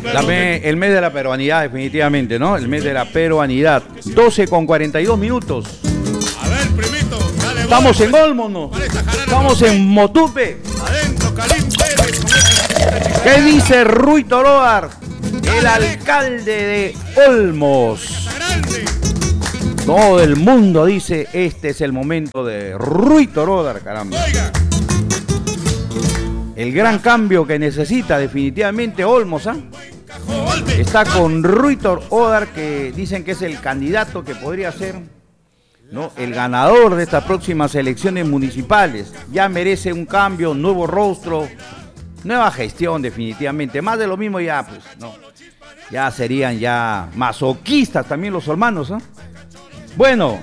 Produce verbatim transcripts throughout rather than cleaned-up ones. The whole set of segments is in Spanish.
Dame el mes de la peruanidad, definitivamente, ¿no? El mes de la peruanidad. doce con cuarenta y dos minutos. A ver, primito, dale. Estamos en Olmo, ¿no? Estamos en Motupe. Adentro, Karim Pérez. ¿Qué dice Rui Toróar, el alcalde de Olmos? Todo el mundo dice, este es el momento de Rui Toróar, caramba. El gran cambio que necesita definitivamente Olmos, ¿ah? Está con Rui Toróar, que dicen que es el candidato que podría ser, ¿no?, el ganador de estas próximas elecciones municipales. Ya merece un cambio, un nuevo rostro, nueva gestión definitivamente. Más de lo mismo ya, pues, no. Ya serían ya masoquistas también los olmanos, ¿eh? Bueno,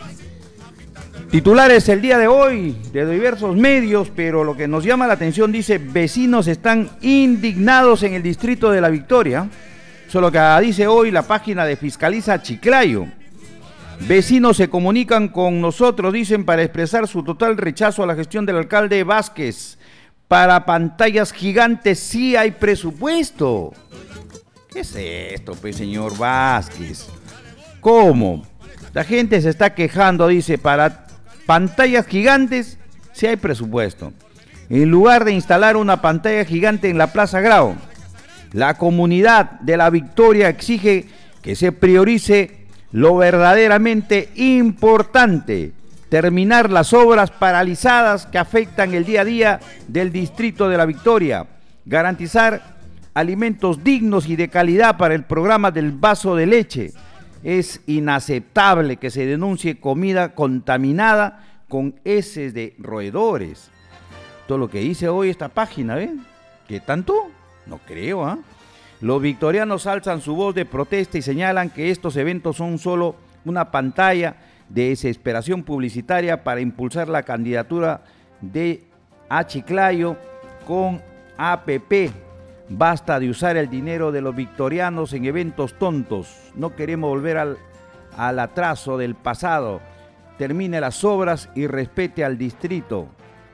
titulares el día de hoy de diversos medios, pero lo que nos llama la atención dice: vecinos están indignados en el distrito de La Victoria. Eso es lo que dice hoy la página de Fiscaliza Chiclayo. Vecinos se comunican con nosotros, dicen, para expresar su total rechazo a la gestión del alcalde Vázquez. Para pantallas gigantes sí hay presupuesto. ¿Qué es esto, pues, señor Vázquez? ¿Cómo? La gente se está quejando, dice, para pantallas gigantes sí hay presupuesto. En lugar de instalar una pantalla gigante en la Plaza Grau, la comunidad de La Victoria exige que se priorice lo verdaderamente importante: terminar las obras paralizadas que afectan el día a día del distrito de La Victoria, garantizar alimentos dignos y de calidad para el programa del vaso de leche. Es inaceptable que se denuncie comida contaminada con heces de roedores. Todo lo que dice hoy esta página, ¿ven? ¿Qué tanto? No creo, ¿ah? ¿eh? Los victorianos alzan su voz de protesta y señalan que estos eventos son solo una pantalla de desesperación publicitaria para impulsar la candidatura de a Chiclayo con A P P. Basta de usar el dinero de los victorianos en eventos tontos. No queremos volver al, al atraso del pasado. Termine las obras y respete al distrito,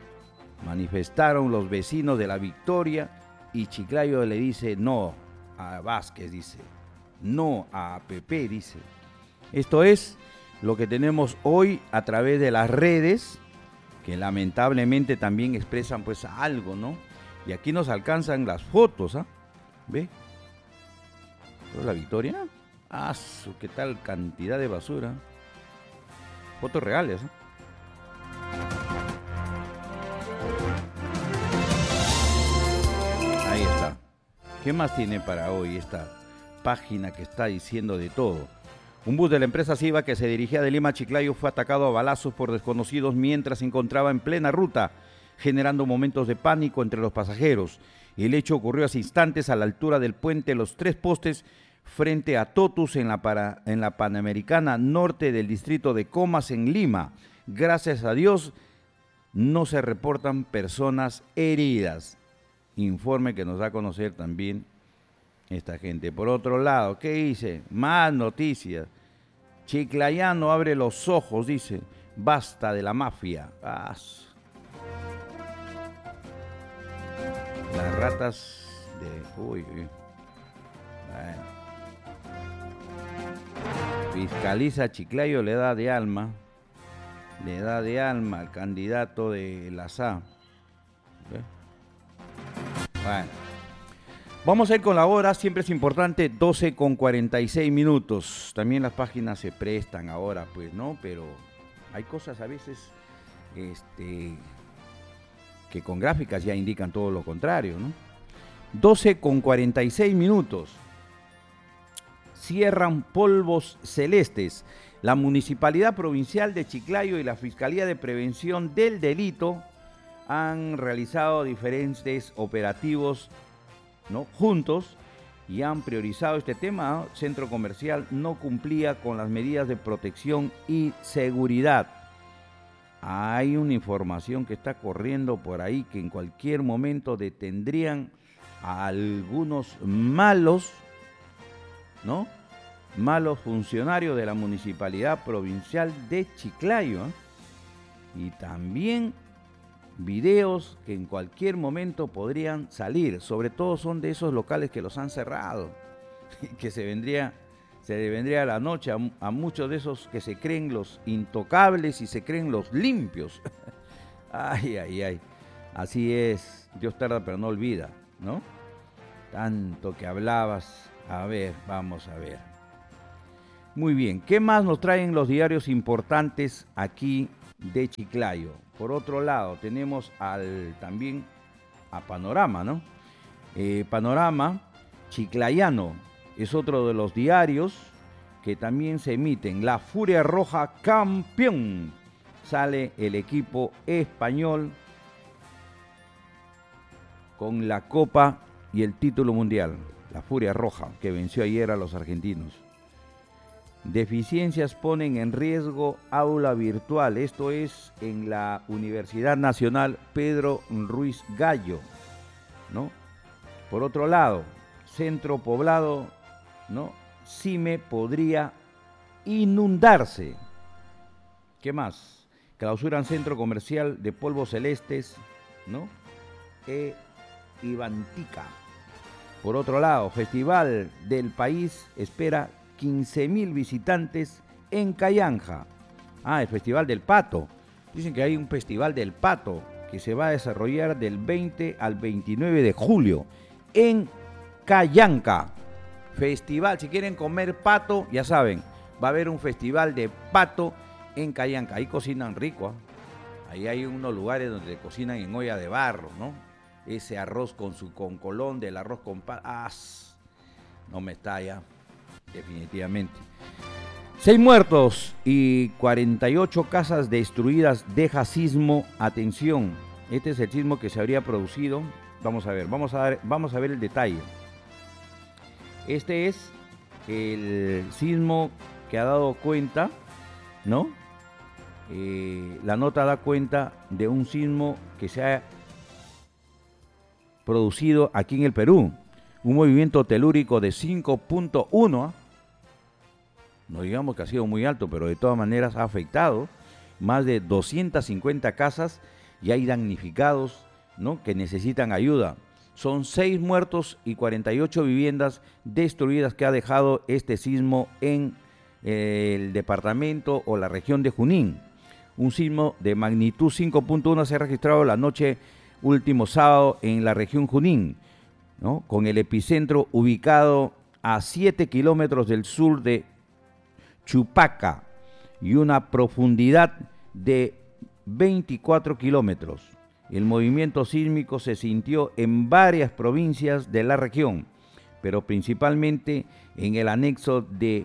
manifestaron los vecinos de La Victoria, y Chiclayo le dice no a Vázquez, dice no a A P P, dice. Esto es lo que tenemos hoy a través de las redes, que lamentablemente también expresan pues algo, ¿no? Y aquí nos alcanzan las fotos, ¿ah? ¿Ve? ¿Esto es La Victoria? ¡Ah, su, qué tal cantidad de basura! Fotos reales, ¿eh? Ahí está. ¿Qué más tiene para hoy esta página que está diciendo de todo? Un bus de la empresa Siva que se dirigía de Lima a Chiclayo fue atacado a balazos por desconocidos mientras se encontraba en plena ruta, generando momentos de pánico entre los pasajeros. El hecho ocurrió hace instantes a la altura del puente Los Tres Postes, frente a Totus, en la, para, en la Panamericana Norte del distrito de Comas, en Lima. Gracias a Dios no se reportan personas heridas. Informe que nos da a conocer también esta gente. Por otro lado, ¿qué dice? Más noticias. Chiclayano abre los ojos, dice. Basta de la mafia. Ah, las ratas de... Uy, uy. Bueno. Fiscaliza Chiclayo, le da de alma. Le da de alma al candidato de la S A. ¿Ve? Bueno. Vamos a ir con la hora, siempre es importante, doce con cuarenta y seis minutos. También las páginas se prestan ahora, pues, ¿no? Pero hay cosas a veces este, que con gráficas ya indican todo lo contrario, ¿no? doce con cuarenta y seis minutos. Cierran polvos celestes. La Municipalidad Provincial de Chiclayo y la Fiscalía de Prevención del Delito han realizado diferentes operativos, ¿no?, juntos, y han priorizado este tema. Centro comercial no cumplía con las medidas de protección y seguridad. Hay una información que está corriendo por ahí que en cualquier momento detendrían a algunos malos, ¿no?, malos funcionarios de la Municipalidad Provincial de Chiclayo, ¿eh? Y también videos que en cualquier momento podrían salir. Sobre todo son de esos locales que los han cerrado, que se vendría, se le vendría a la noche a, a muchos de esos que se creen los intocables y se creen los limpios. Ay, ay, ay. Así es, Dios tarda pero no olvida, ¿no? Tanto que hablabas. A ver, vamos a ver. Muy bien, ¿qué más nos traen los diarios importantes aquí de Chiclayo? Por otro lado, tenemos al también a Panorama, ¿no? Eh, Panorama Chiclayano es otro de los diarios que también se emiten. La Furia Roja campeón. Sale el equipo español con la Copa y el título mundial. La Furia Roja, que venció ayer a los argentinos. Deficiencias ponen en riesgo aula virtual. Esto es en la Universidad Nacional Pedro Ruiz Gallo, ¿no? Por otro lado, centro poblado, ¿no? Cime podría inundarse. ¿Qué más? Clausuran centro comercial de Polvos Celestes, ¿no? E Ivantica. Por otro lado, Festival del País espera quince mil visitantes en Cayanja. Ah, el Festival del Pato. Dicen que hay un Festival del Pato que se va a desarrollar del veinte al veintinueve de julio en Cayanca. Festival, si quieren comer pato, ya saben, va a haber un festival de pato en Cayanca. Ahí cocinan rico, ¿eh? Ahí hay unos lugares donde cocinan en olla de barro, ¿no? Ese arroz con su concolón del arroz con pan. ¡Ah! No me estalla. Definitivamente. Seis muertos y cuarenta y ocho casas destruidas deja sismo. Atención, este es el sismo que se habría producido. Vamos a ver, vamos a, dar, vamos a ver el detalle. Este es el sismo que ha dado cuenta, ¿no? Eh, la nota da cuenta de un sismo que se ha producido aquí en el Perú. Un movimiento telúrico de cinco punto uno. No digamos que ha sido muy alto, pero de todas maneras ha afectado más de doscientas cincuenta casas y hay damnificados, ¿no?, que necesitan ayuda. Son seis muertos y cuarenta y ocho viviendas destruidas que ha dejado este sismo en eh, el departamento o la región de Junín. Un sismo de magnitud cinco punto uno se ha registrado la noche último sábado en la región Junín, ¿no?, con el epicentro ubicado a siete kilómetros del sur de Chupaca y una profundidad de veinticuatro kilómetros. El movimiento sísmico se sintió en varias provincias de la región, pero principalmente en el anexo de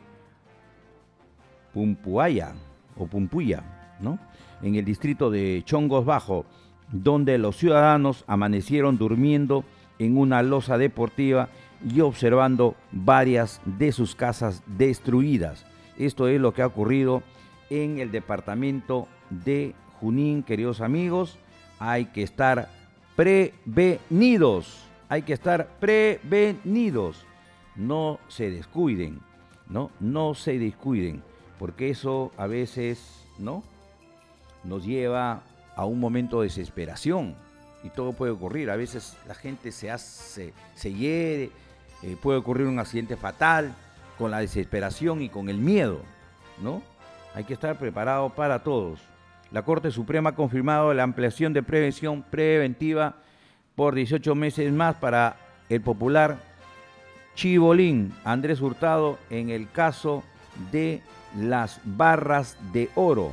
Pumpuaya o Pumpuya, ¿no?, en el distrito de Chongos Bajo, donde los ciudadanos amanecieron durmiendo en una losa deportiva y observando varias de sus casas destruidas. Esto es lo que ha ocurrido en el departamento de Junín, queridos amigos. Hay que estar prevenidos, hay que estar prevenidos. No se descuiden, ¿no? No se descuiden, porque eso a veces, ¿no?, nos lleva a un momento de desesperación y todo puede ocurrir. A veces la gente se hace, se hiere, eh, puede ocurrir un accidente fatal con la desesperación y con el miedo, ¿no? Hay que estar preparado para todos. La Corte Suprema ha confirmado la ampliación de prevención preventiva por dieciocho meses más para el popular Chibolín Andrés Hurtado en el caso de las barras de oro.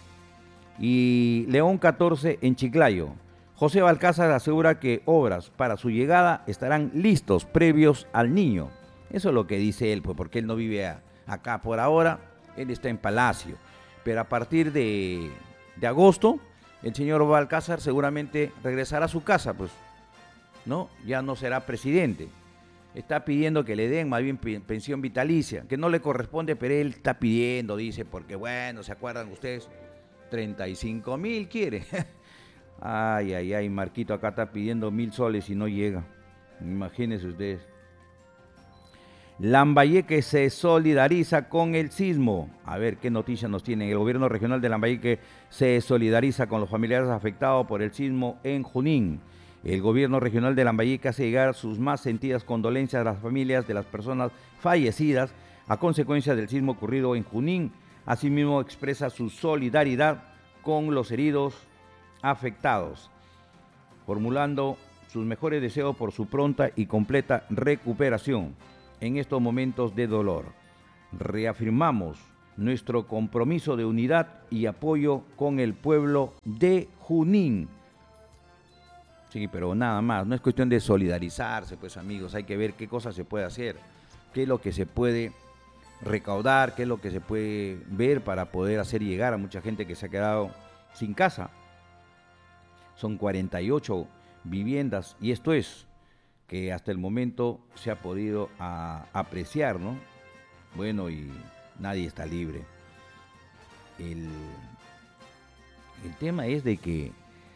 Y León catorce en Chiclayo. José Balcázar asegura que obras para su llegada estarán listos previos al niño. Eso es lo que dice él, pues, porque él no vive a, acá por ahora, él está en Palacio. Pero a partir de, de agosto, el señor Balcázar seguramente regresará a su casa, pues, ¿no? Ya no será presidente. Está pidiendo que le den más bien pensión vitalicia, que no le corresponde, pero él está pidiendo, dice, porque bueno, ¿se acuerdan ustedes? treinta y cinco mil quiere. Ay, ay, ay, Marquito acá está pidiendo mil soles y no llega. Imagínense ustedes. Lambayeque se solidariza con el sismo. A ver qué noticias nos tienen. El gobierno regional de Lambayeque se solidariza con los familiares afectados por el sismo en Junín. El gobierno regional de Lambayeque hace llegar sus más sentidas condolencias a las familias de las personas fallecidas a consecuencia del sismo ocurrido en Junín. Asimismo, expresa su solidaridad con los heridos afectados, formulando sus mejores deseos por su pronta y completa recuperación en estos momentos de dolor. Reafirmamos nuestro compromiso de unidad y apoyo con el pueblo de Junín. Sí, pero nada más, no es cuestión de solidarizarse, pues amigos, hay que ver qué cosas se puede hacer, qué es lo que se puede recaudar, qué es lo que se puede ver para poder hacer llegar a mucha gente que se ha quedado sin casa. Son cuarenta y ocho viviendas y esto es que hasta el momento se ha podido a, apreciar, ¿no? Bueno, y nadie está libre. El, el tema es de que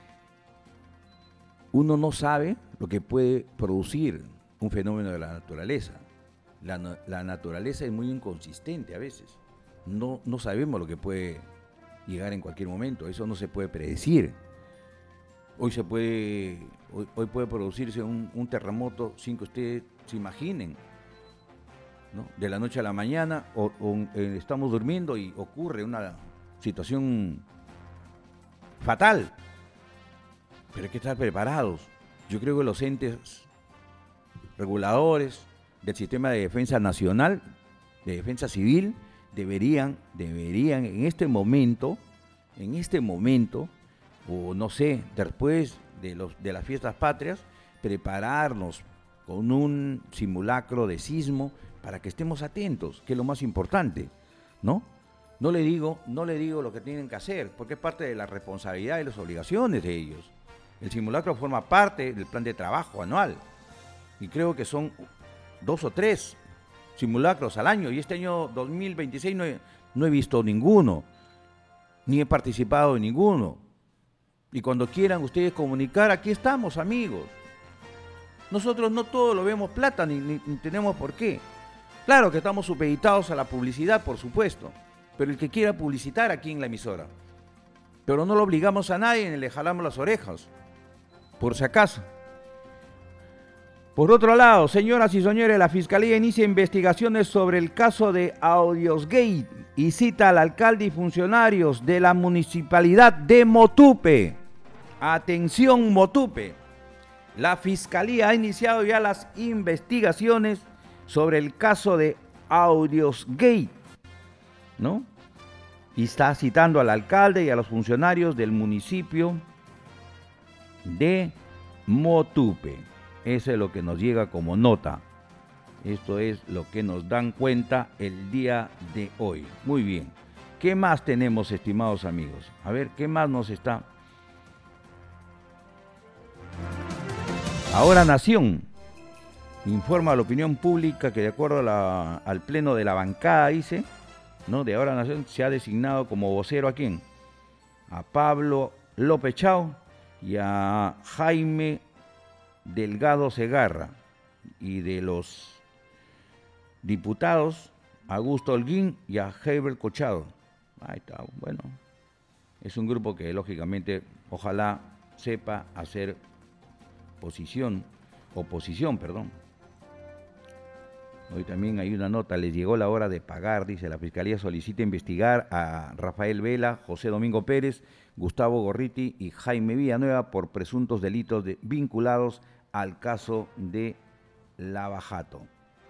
uno no sabe lo que puede producir un fenómeno de la naturaleza. La, la naturaleza es muy inconsistente a veces. No, no sabemos lo que puede llegar en cualquier momento. Eso no se puede predecir. Hoy se puede, hoy, hoy puede producirse un, un terremoto sin que ustedes se imaginen, ¿no? De la noche a la mañana, o, o eh, estamos durmiendo y ocurre una situación fatal. Pero hay que estar preparados. Yo creo que los entes reguladores del sistema de defensa nacional, de defensa civil, deberían, deberían en este momento, en este momento, o no sé, después de, los, de las fiestas patrias, prepararnos con un simulacro de sismo para que estemos atentos, que es lo más importante, ¿no? No le digo, no le digo lo que tienen que hacer, porque es parte de la responsabilidad y las obligaciones de ellos. El simulacro forma parte del plan de trabajo anual y creo que son dos o tres simulacros al año y este año dos mil veintiséis no he, no he visto ninguno, ni he participado en ninguno. Y cuando quieran ustedes comunicar, aquí estamos, amigos. Nosotros no todo lo vemos plata, ni, ni, ni tenemos por qué. Claro que estamos supeditados a la publicidad, por supuesto, pero el que quiera publicitar aquí en la emisora. Pero no lo obligamos a nadie ni le jalamos las orejas, por si acaso. Por otro lado, señoras y señores, la Fiscalía inicia investigaciones sobre el caso de Audiosgate y cita al alcalde y funcionarios de la municipalidad de Motupe. Atención, Motupe. La Fiscalía ha iniciado ya las investigaciones sobre el caso de Audiosgate, ¿no? Y está citando al alcalde y a los funcionarios del municipio de Motupe. Eso es lo que nos llega como nota. Esto es lo que nos dan cuenta el día de hoy. Muy bien. ¿Qué más tenemos, estimados amigos? A ver, ¿qué más nos está? Ahora Nación informa a la opinión pública que de acuerdo a la, al pleno de la bancada, dice, ¿no? De Ahora Nación se ha designado como vocero a quién? A Pablo López Chao y a Jaime Delgado Segarra, y de los diputados Augusto Holguín y a Herbert Cochado. Ahí está, bueno, es un grupo que lógicamente ojalá sepa hacer posición, oposición, perdón. Hoy también hay una nota, les llegó la hora de pagar, dice, la Fiscalía solicita investigar a Rafael Vela, José Domingo Pérez, Gustavo Gorriti y Jaime Villanueva por presuntos delitos de, vinculados al caso de Lavajato.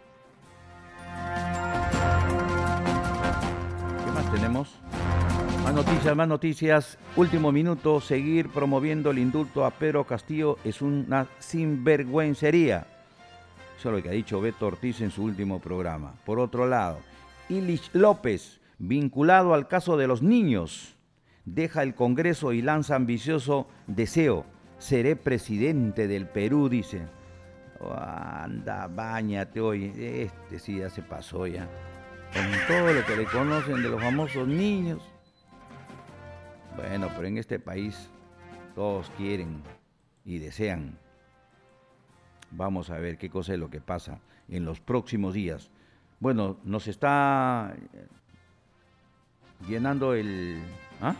¿Qué más tenemos? Más noticias, más noticias. Último minuto, seguir promoviendo el indulto a Pedro Castillo es una sinvergüencería. Eso es lo que ha dicho Beto Ortiz en su último programa. Por otro lado, Ilich López, vinculado al caso de los niños, deja el Congreso y lanza ambicioso deseo. Seré presidente del Perú, dice. Oh, anda, báñate hoy. Este sí ya se pasó ya. Con todo lo que le conocen de los famosos niños. Bueno, pero en este país todos quieren y desean. Vamos a ver qué cosa es lo que pasa en los próximos días. Bueno, nos está llenando el... ¿ah?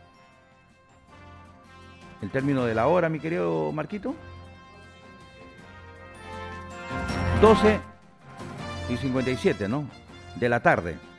El término de la hora, mi querido Marquito. doce y cincuenta y siete, ¿no? De la tarde.